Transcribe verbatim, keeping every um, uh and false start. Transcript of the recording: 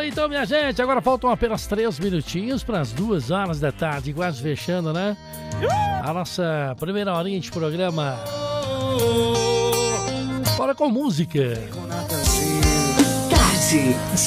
Bora então, minha gente. Agora faltam apenas três minutinhos para as duas horas da tarde, quase fechando, né? A nossa primeira horinha de programa. Bora com música. Tarde